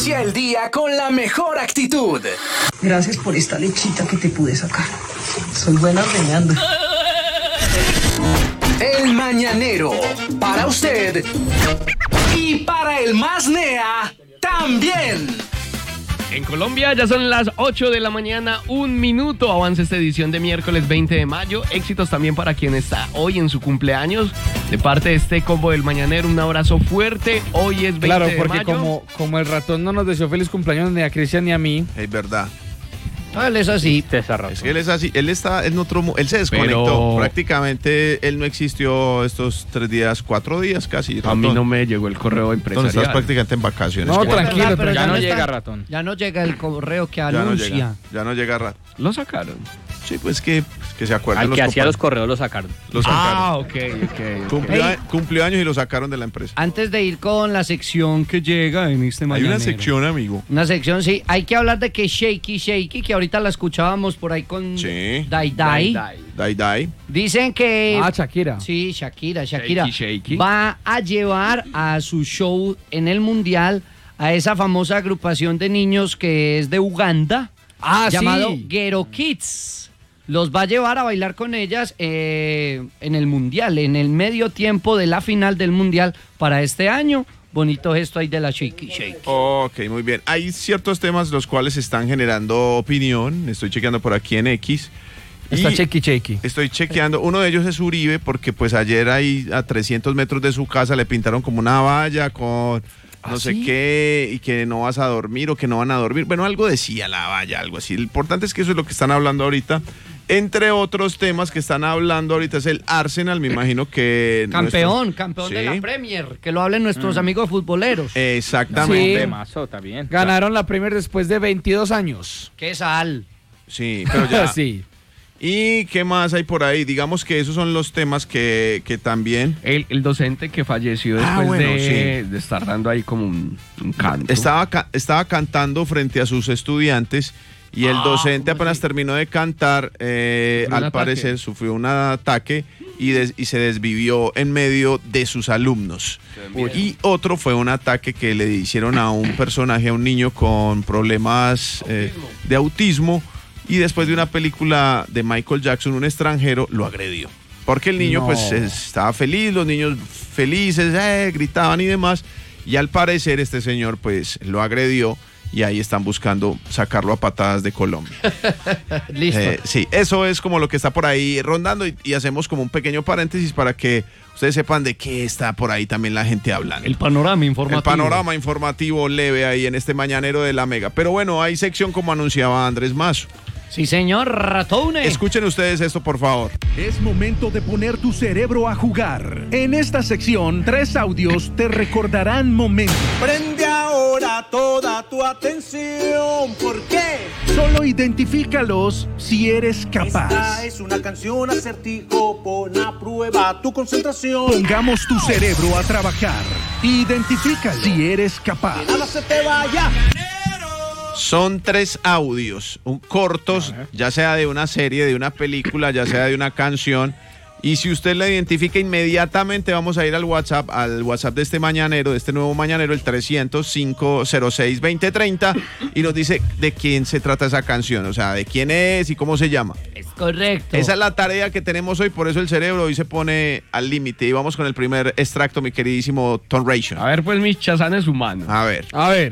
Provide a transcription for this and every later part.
Inicia el día con la mejor actitud. Gracias por esta lechita que te pude sacar. Soy buena ordeñando. El Mañanero, para usted y para el más nea también. En Colombia ya son las 8 de la mañana, 1 minuto. Avanza esta edición de miércoles 20 de mayo. Éxitos también para quien está hoy en su cumpleaños. De parte de este combo del Mañanero, un abrazo fuerte. Hoy es 20 de mayo. Claro, porque como el ratón no nos deseó feliz cumpleaños ni a Cristian ni a mí. Es verdad. Él es así. Es que él es así. Él está en otro mundo. Él se desconectó. Pero prácticamente él no existió estos 3 días, 4 días casi. a mí no me llegó el correo empresarial. Entonces estás prácticamente en vacaciones. No, ¿Qué? tranquilo, pero ya no está- llega ratón. Ya no llega el correo que Ya no anuncia. llega. Ya no llega rato. Lo sacaron. Sí, pues que se acuerdan. Al que hacía los compañeros. correos lo sacaron. Lo sacaron. Ok. Cumplió años y lo sacaron de la empresa. Antes de ir con la sección que llega en este Hay mañanero. una sección, amigo. Una sección, sí. Hay que hablar de que Shaky, que ahorita la escuchábamos por ahí con Sí. Dai. Dai. Dicen que... Shakira. Sí, Shakira. Shaky. Va a llevar a su show en el Mundial a esa famosa agrupación de niños que es de Uganda, llamado Ghetto Kids. Los va a llevar a bailar con ellas en el Mundial, en el medio tiempo de la final del Mundial para este año. Bonito gesto ahí de la Shaky. Ok, muy bien. Hay ciertos temas los cuales están generando opinión. Estoy chequeando por aquí en X. Está Y chequi. estoy chequeando. Uno de ellos es Uribe, porque pues ayer ahí a 300 metros de su casa le pintaron como una valla con no sé qué, y que no vas a dormir o que no van a dormir. Bueno, algo decía la valla, algo así. Lo importante es que eso es lo que están hablando ahorita. Entre otros temas que están hablando ahorita es el Arsenal, me imagino que... Campeón Sí. de la Premier, que lo hablen nuestros amigos futboleros. Exactamente. Sí. Temazo, está bien. Ganaron la Premier después de 22 años. ¡Qué sal! Sí, pero ya... Sí. ¿Y qué más hay por ahí? Digamos que esos son los temas que también... El docente que falleció después bueno, de estar dando ahí como un canto. Estaba cantando frente a sus estudiantes y el docente apenas terminó de cantar, al parecer sufrió un ataque y se desvivió en medio de sus alumnos. Y otro fue un ataque que le hicieron a un personaje, a un niño con problemas de autismo, y después de una película de Michael Jackson, un extranjero lo agredió. Porque el niño pues estaba feliz, los niños felices, gritaban y demás, y al parecer este señor pues lo agredió y ahí están buscando sacarlo a patadas de Colombia. Listo. Sí, eso es como lo que está por ahí rondando y hacemos como un pequeño paréntesis para que ustedes sepan de qué está por ahí también la gente hablando. El panorama informativo. El panorama informativo leve ahí en este mañanero de la Mega. Pero bueno, hay sección como anunciaba Andrés Mazo. Sí, señor Ratone. Escuchen ustedes esto, por favor. Es momento de poner tu cerebro a jugar. En esta sección, 3 audios te recordarán momentos. Prende ahora toda tu atención. ¿Por qué? Solo identifícalos si eres capaz. Esta es una canción acertijo. Pon a prueba tu concentración. Pongamos tu cerebro a trabajar. Identifícalo si eres capaz. Que nada se te vaya. Son 3 audios, cortos, ya sea de una serie, de una película, ya sea de una canción. Y si usted la identifica inmediatamente, vamos a ir al WhatsApp de este mañanero, de este nuevo mañanero, el 300-506-2030, y nos dice de quién se trata esa canción, o sea, de quién es y cómo se llama. Es correcto. Esa es la tarea que tenemos hoy, por eso el cerebro hoy se pone al límite. Y vamos con el primer extracto, mi queridísimo Tom Ration. A ver, pues mis chazanes humanos. A ver.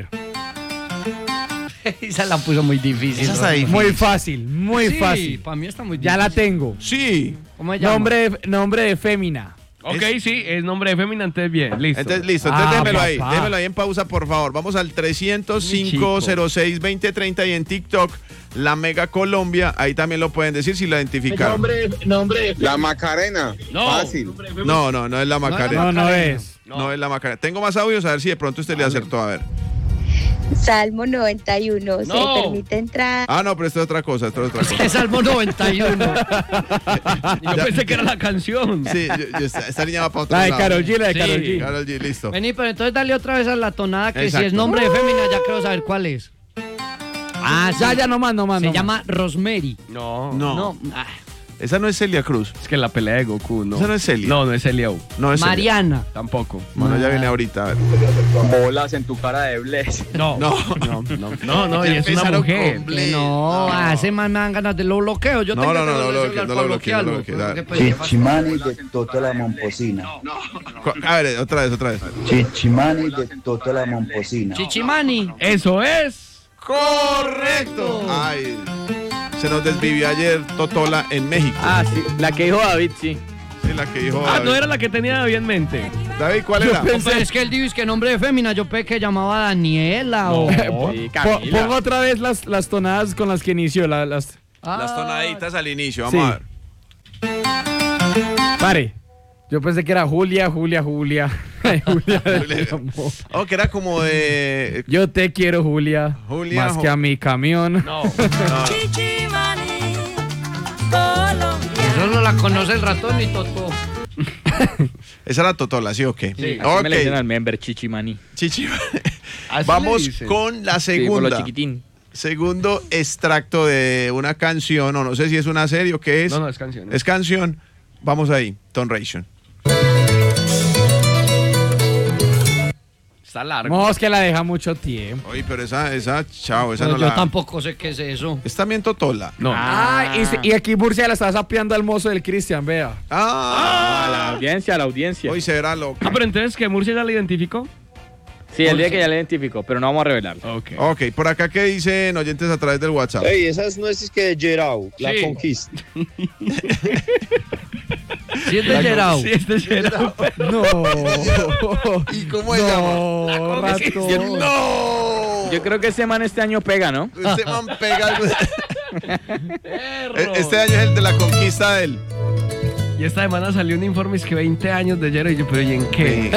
Esa la puso muy difícil. Esa está difícil. Muy fácil, muy Sí, fácil. para mí está muy Ya difícil. la tengo. Sí. ¿Cómo se llama? Nombre de fémina. Ok, sí, es nombre de fémina, entonces bien, listo. Entonces, listo, entonces démelo papá. ahí en pausa, por favor. Vamos al 300-506-2030 y en TikTok, La Mega Colombia, ahí también lo pueden decir si la identificaron. Nombre. La Macarena. No. Fácil. No es la Macarena. No es. No es la Macarena. Tengo más audios, a ver si de pronto usted le acertó, a ver. Salmo 91, No. se permite entrar. Ah, no, pero esto es otra cosa, Es Salmo 91. Yo pensé que era la canción. Sí, esta niña va para otro La de lado. Karol G, la de Sí. Karol G. Karol G, listo. Vení, pero entonces dale otra vez a la tonada que Exacto. si es nombre de fémina ya quiero saber cuál es. Ah, ya, no más. Se llama Rosemary. No. No. No. Esa no es Celia Cruz. Es que la pelea de Goku, ¿no? Esa no es Celia. No es Celia. No es Mariana. Celia. Tampoco. Bueno, ya viene ahorita. A ver. Bolas en tu cara de Bless. No, y es una mujer. No, hace más me dan ganas de lo bloqueo. Yo tengo no lo bloqueo. Chichimani de Toto la Momposina. A ver, otra vez. Chichimani de Toto la Momposina. Chichimani. Eso es. ¡Correcto! Ay, se nos desvivió ayer Totola en México. Ah, sí, la que dijo David, sí. Sí, la que dijo David. No era la que tenía David en mente. David, ¿cuál era? Pero es que él dijo que nombre de fémina, yo pensé que llamaba Daniela o... Sí, Camila. Pongo otra vez las tonadas con las que inició. Las tonaditas al inicio, vamos a ver. Pare. Yo pensé que era Julia. Julia. Oh, que era como de... Yo te quiero, Julia. Más que a mi camión. No. Eso no la conoce el ratón ni Toto. Esa era Totola, ¿sí o qué? Sí, así me le dicen al member Chichimani. Vamos con la segunda. Sí, por lo chiquitín. Segundo extracto de una canción, o no sé si es una serie o qué es. No, es canción. Es canción. Vamos ahí, Tonration. Está largo. No, es que la deja mucho tiempo. Oye, pero esa chao, esa Pero no yo la... tampoco sé qué es eso. Es también Totola. No. Y aquí Murcia la está sapeando al mozo del Cristian, vea. La audiencia. Hoy se verá loco. Pero entonces, ¿que Murcia ya la identificó? Sí, el día que ya la identificó, pero no vamos a revelarlo. Ok, por acá, ¿qué dicen oyentes a través del WhatsApp? Ey, esas no es que de Gerau, la conquista. ¿Sí es de Gerau? Sí, es de Gerau. No. ¿Y cómo es? No, ratón. ¡No! Yo creo que ese man este año pega, ¿no? Este man pega. Este año es el de la conquista de él. Y esta semana salió un informe, es que 20 años de Gerau. Y yo, ¿pero y en qué?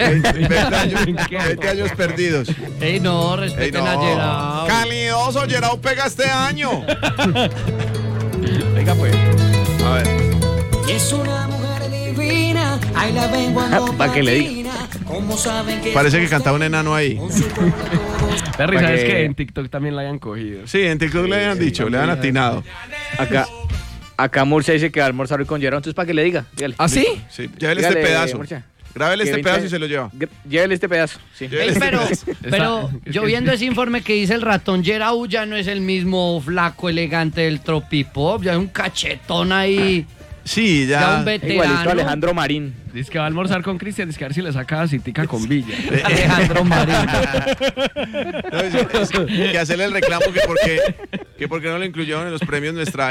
20 años perdidos. Ey, no, respeten a Gerau. Calidoso, Gerau pega este año. Venga, pues. A ver. Es una mujer divina, ahí la vengo a para que le diga. Parece que cantaba un enano ahí. Perry, ¿sabes qué? En TikTok también la hayan cogido. Sí, en TikTok le habían dicho, le han atinado. Acá Murcia dice que va a almorzar hoy con Gerau, entonces para que le diga. Dígale. ¿Ah, sí? Sí, llévele este pedazo. Grábele este pedazo y se lo lleva. Llévele este pedazo. Sí. Ey, pero yo viendo ese informe que dice el ratón, Gerau ya no es el mismo flaco elegante del tropipop, ya es un cachetón ahí. Sí, ya un veterano. Igualito a Alejandro Marín. Dice que va a almorzar con Cristian, dice que a ver si le saca citica con Villa. Alejandro Marín. No, es que hacerle el reclamo que porque no lo incluyeron en los premios nuestra.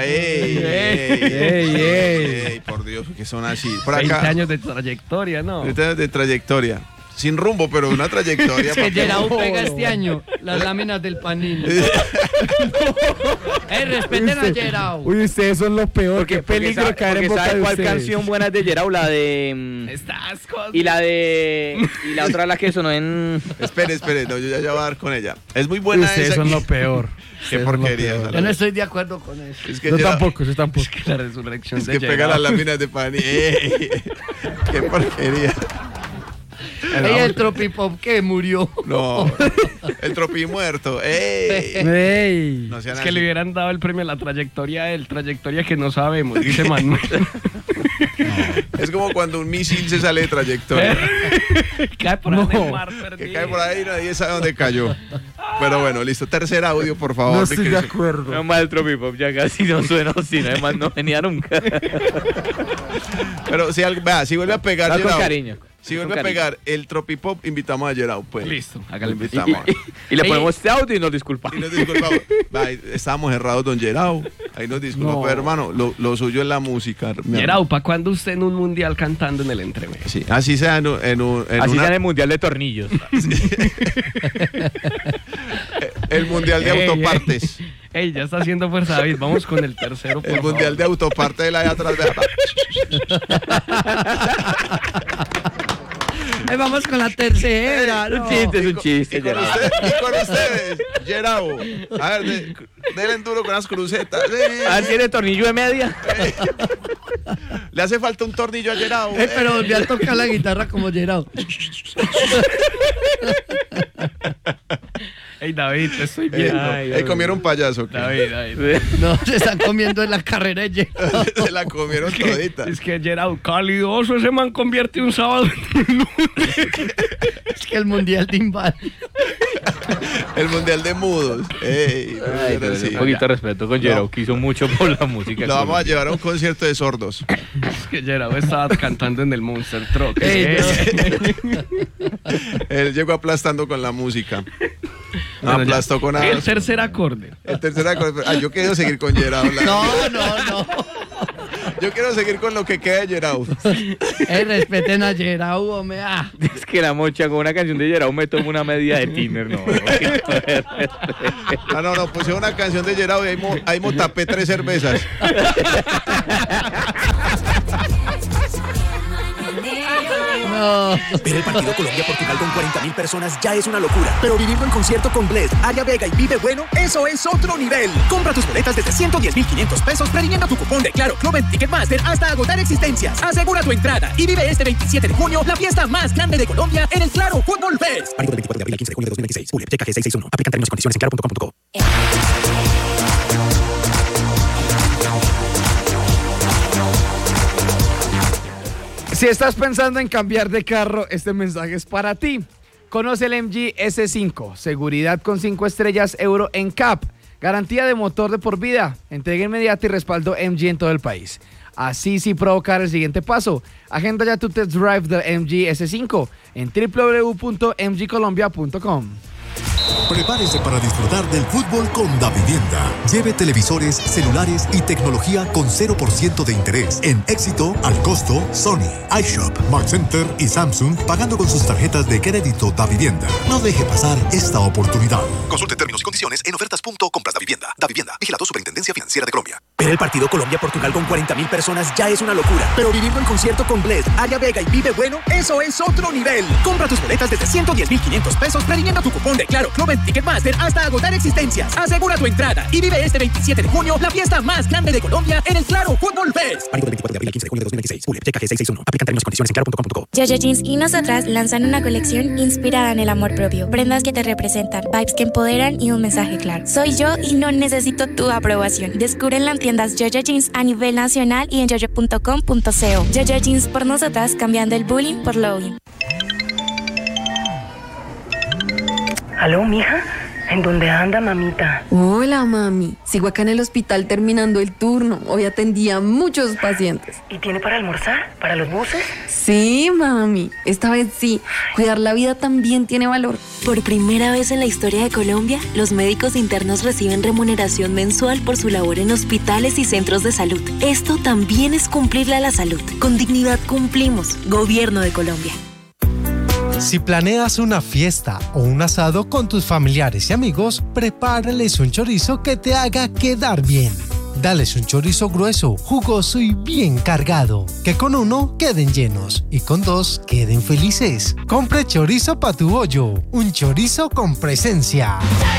¡Ey! Por Dios, que son así. Por acá, 20 años de trayectoria, ¿no? 20 años de trayectoria. Sin rumbo, pero una trayectoria. Que Gerau pega este año las láminas del Panini. Respeten a Gerau. Uy, ustedes son los peores. Qué peligro caer en boca ¿sabe de cuál ustedes? canción buena es de Gerau? La de... Estás con... Y la otra la que sonó en... Espere, no, yo ya voy a dar con ella. Es muy buena ustedes esa. son lo peor. Qué porquería. Yo no estoy de acuerdo con eso. Es que Yo tampoco. Es que la resurrección Es de que Gerau. pega las láminas de Panini. Qué porquería. El tropipop que murió. No, el tropi muerto. ¡Ey! No sean Es que así. le hubieran dado el premio a la trayectoria que no sabemos, dice Manuel. Es como cuando un misil se sale de trayectoria. Cae por ahí en el mar perdido. Que cae por ahí y nadie sabe dónde cayó. Pero bueno, listo. Tercer audio, por favor. No estoy de acuerdo. No más el Tropipop, ya casi no suena así, además no venía nunca. Pero si vuelve a pegar Con Gerau, cariño. si vuelve a pegar el Tropipop, invitamos a Gerau, pues. Listo, Lo hágale. invitamos. Y le ponemos este audio y nos disculpamos. Y nos disculpamos. Ahí estábamos errados, don Gerau. Ahí nos disculpamos, No. pues, hermano. Lo suyo es la música. Gerau, ¿para cuándo usted en un mundial cantando en el entremés? Sí, así sea en Así una- sea en el Mundial de Tornillos. el mundial de autopartes. Ey, ya está haciendo fuerza, David. Vamos con el tercero, por El mundial de autopartes de la de atrás. Vamos con la tercera. Un chiste, es un chiste. Y con ustedes, Gerau. A ver, denle duro con las crucetas. Ah, ¿tiene tornillo de media? Le hace falta un tornillo a Gerau. Pero volví a tocar la guitarra como Gerau. Ey, David, te estoy viendo. Comieron payaso. David. No, se están comiendo en la carrera de Gerard. Se la comieron todita. Es que Gerard, calidoso, ese man convierte un sábado en un lunes. Es que el mundial de inválidos. El mundial de mudos. Ey, un poquito de respeto con Gerard, que hizo mucho por la música. Lo vamos a llevar a un concierto de sordos. Es que Gerard estaba cantando en el Monster Truck. Él llegó aplastando con la música. Bueno, aplastó con el tercer acorde. El tercer acorde. Yo quiero seguir con Gerard. No. Yo quiero seguir con lo que queda de Gerard. Respeten a Gerard, hombre. Es que la mocha con una canción de Gerard me tomo una media de tiner, no. No, puse una canción de Gerard y ahí me tapé 3 cervezas. No. Ver el partido Colombia-Portugal con 40.000 personas ya es una locura. Pero vivirlo en concierto con Bled, Aria Vega y Vive Bueno, eso es otro nivel. Compra tus boletas desde 110.500 pesos previniendo tu cupón de Claro Club en Ticketmaster hasta agotar existencias. Asegura tu entrada y vive este 27 de junio la fiesta más grande de Colombia en el Claro Fútbol Fest. Válido del 24 de abril al 15 de junio de 2026. ULEP TKG 661. Aplican términos y condiciones en claro.com.co. Si estás pensando en cambiar de carro, este mensaje es para ti. Conoce el MG S5, seguridad con 5 estrellas Euro NCAP, garantía de motor de por vida, entrega inmediata y respaldo MG en todo el país. Así sí provocar el siguiente paso. Agenda ya tu test drive del MG S5 en www.mgcolombia.com. Prepárese para disfrutar del fútbol con Davivienda. Lleve televisores, celulares y tecnología con 0% de interés. En Éxito, al costo, Sony, iShop, Mark Center y Samsung, pagando con sus tarjetas de crédito Davivienda. No deje pasar esta oportunidad. Consulte términos y condiciones en ofertas.comprasdavivienda. Davivienda, vigilado Superintendencia Financiera de Colombia. Ver el partido Colombia-Portugal con 40.000 personas ya es una locura. Pero vivirlo en concierto con Bled, Aria Vega y Vive Bueno, eso es otro nivel. Compra tus boletas desde 110.500 pesos previniendo tu cupón de Claro Club en Ticketmaster hasta agotar existencias. Asegura tu entrada y vive este 27 de junio la fiesta más grande de Colombia en el Claro Fútbol Fest. Válido del 24 de abril al 15 de junio de 2026. ULEP TKG 661. Aplican términos y condiciones en claro.com.co. Jojo Jeans y nosotras lanzan una colección inspirada en el amor propio. Prendas que te representan, vibes que empoderan y un mensaje claro. Soy yo y no necesito tu aprobación. Descúbrenla en tiendas Jojo Jeans a nivel nacional y en jojo.com.co. Jojo Jeans por nosotras, cambiando el bullying por loving. ¿Aló, mija? ¿En dónde anda, mamita? Hola, mami. Sigo acá en el hospital terminando el turno. Hoy atendí a muchos pacientes. ¿Y tiene para almorzar? ¿Para los buses? Sí, mami. Esta vez sí. Cuidar la vida también tiene valor. Por primera vez en la historia de Colombia, los médicos internos reciben remuneración mensual por su labor en hospitales y centros de salud. Esto también es cumplirle a la salud. Con dignidad cumplimos. Gobierno de Colombia. Si planeas una fiesta o un asado con tus familiares y amigos, prepárales un chorizo que te haga quedar bien. Dales un chorizo grueso, jugoso y bien cargado. Que con uno queden llenos y con dos queden felices. Compre chorizo pa' tu bollo. Un chorizo con presencia.